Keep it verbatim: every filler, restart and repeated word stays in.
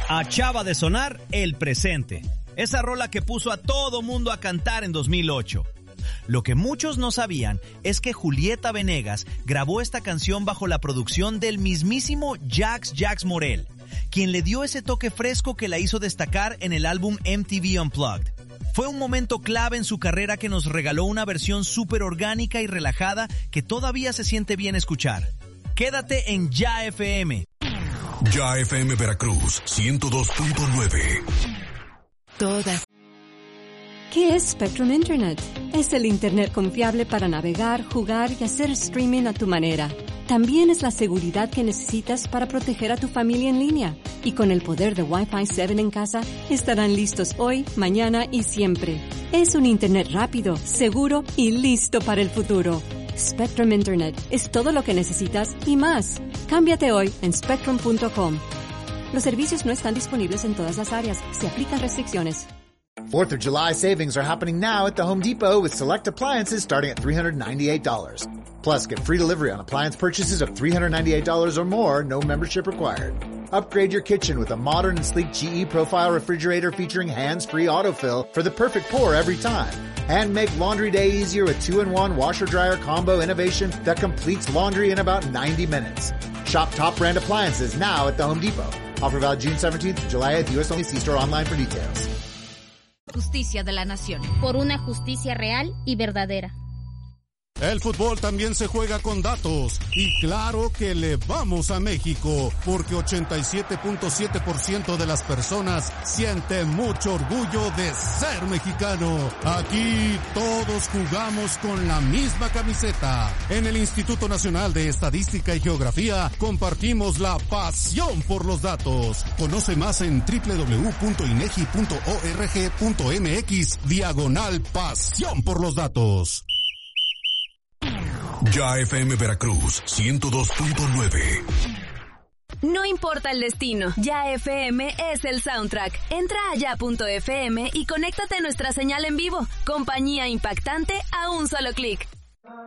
Acaba de sonar El Presente, esa rola que puso a todo mundo a cantar en dos mil ocho. Lo que muchos no sabían es que Julieta Venegas grabó esta canción bajo la producción del mismísimo Jax Jax Morel, quien le dio ese toque fresco que la hizo destacar en el álbum M T V Unplugged. Fue un momento clave en su carrera que nos regaló una versión súper orgánica y relajada que todavía se siente bien escuchar. Quédate en Ya F M. Ya F M Veracruz, ciento dos punto nueve. Todas. ¿Qué es Spectrum Internet? Es el Internet confiable para navegar, jugar y hacer streaming a tu manera. También es la seguridad que necesitas para proteger a tu familia en línea. Y con el poder de Wi-Fi siete en casa, estarán listos hoy, mañana y siempre. Es un Internet rápido, seguro y listo para el futuro. Spectrum Internet es todo lo que necesitas y más. Cámbiate hoy en spectrum punto com. Los servicios no están disponibles en todas las áreas. Se aplican restricciones. fourth of July savings are happening now at the Home Depot with select appliances starting at three hundred ninety-eight dollars. Plus, get free delivery on appliance purchases of three hundred ninety-eight dollars or more, no membership required. Upgrade your kitchen with a modern and sleek G E Profile refrigerator featuring hands-free autofill for the perfect pour every time. And make laundry day easier with two in one washer-dryer combo innovation that completes laundry in about ninety minutes. Shop top brand appliances now at the Home Depot. Offer valid June seventeenth to July eighth, U S only. See store online for details. Justicia de la Nación. Por una justicia real y verdadera. El fútbol también se juega con datos y claro que le vamos a México porque ochenta y siete punto siete por ciento de las personas sienten mucho orgullo de ser mexicano. Aquí todos jugamos con la misma camiseta. En el Instituto Nacional de Estadística y Geografía compartimos la pasión por los datos. Conoce más en doble u doble u doble u punto inegi punto org punto mx diagonal pasión por los datos. Ya F M Veracruz, ciento dos punto nueve. No importa el destino, Ya F M es el soundtrack. Entra a ya punto f m y conéctate a nuestra señal en vivo. Compañía impactante a un solo clic.